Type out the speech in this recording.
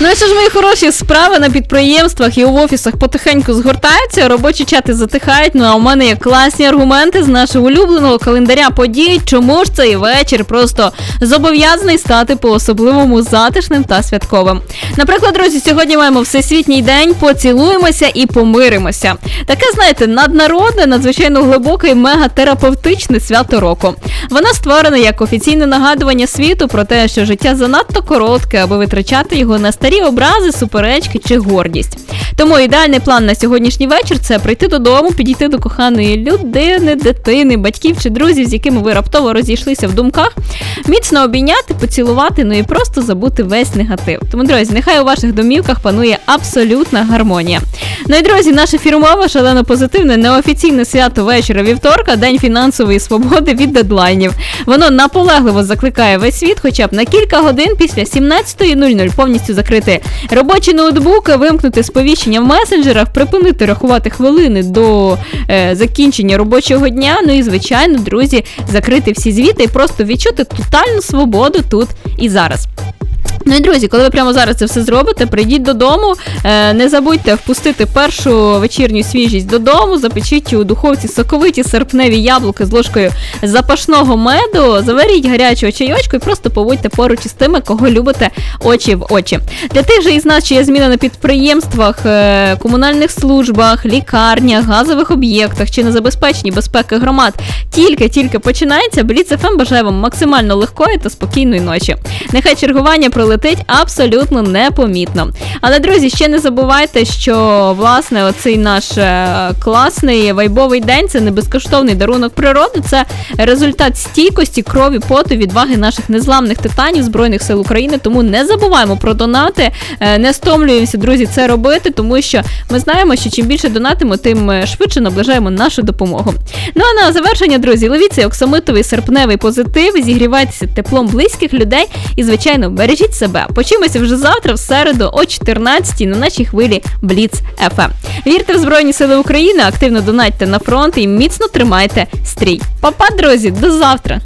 Ну і що ж, мої хороші, справи на підприємствах і в офісах потихеньку згортаються, робочі чати затихають, ну а у мене є класні аргументи з нашого улюбленого календаря подій, чому ж цей вечір просто зобов'язаний стати по-особливому затишним та святковим. Наприклад, друзі, сьогодні маємо Всесвітній день «Поцілуємося і помиримося». Таке, знаєте, наднародне, надзвичайно глибоке і мегатерапевтичне свято року. Воно створено як офіційне нагадування світу про те, що життя занадто коротке, аби витрачати його на старі образи, суперечки чи гордість. Тому ідеальний план на сьогоднішній вечір – це прийти додому, підійти до коханої людини, дитини, батьків чи друзів, з якими ви раптово розійшлися в думках, міцно обійняти, поцілувати, ну і просто забути весь негатив. Тому, друзі, нехай у ваших домівках панує абсолютна гармонія. Ну і, друзі, наше фірмове, шалено позитивне, неофіційне свято вечора вівторка – День фінансової свободи від дедлайнів. Воно наполегливо закликає весь світ хоча б на кілька годин після 17:00 повністю закрити робочий ноутбук, вимкнути сповіщення в месенджерах, припинити рахувати хвилини до закінчення робочого дня, ну і, звичайно, друзі, закрити всі звіти і просто відчути тотальну свободу тут і зараз. Ну і, друзі, коли ви прямо зараз це все зробите, прийдіть додому, не забудьте впустити першу вечірню свіжість додому, запечіть у духовці соковиті серпневі яблуки з ложкою запашного меду, заваріть гарячого чайочку і просто побудьте поруч із тими, кого любите очі в очі. Для тих же із нас, що є зміна на підприємствах, комунальних службах, лікарнях, газових об'єктах чи на забезпеченні безпеки громад тільки починається, Бліц ФМ бажає вам максимально легкої та спокійної ночі. Нехай чергування пролетить абсолютно непомітно. Але, друзі, ще не забувайте, що, власне, оцей наш класний вайбовий день – це не безкоштовний дарунок природи, це результат стійкості, крові, поту, відваги наших незламних титанів Збройних сил України, тому не забуваємо про донати, не стомлюємося, друзі, це робити, тому що ми знаємо, що чим більше донатимо, тим швидше наближаємо нашу допомогу. Ну а на завершення, друзі, ловіть цей оксамитовий серпневий позитив, зігрівайтеся теплом близьких людей і, звичайно, бережіть себе. Почуємося вже завтра, в середу, о 14-й на нашій хвилі Бліц ФМ. Вірте в Збройні Сили України, активно донатьте на фронт і міцно тримайте стрій. Па-па, друзі, до завтра!